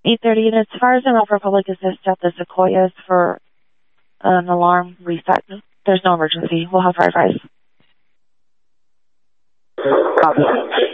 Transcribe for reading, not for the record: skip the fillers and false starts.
8:30 units. Fires in Roper Public assist at the Sequoias for an alarm reset. There's no emergency. We'll have firefighters. Copy.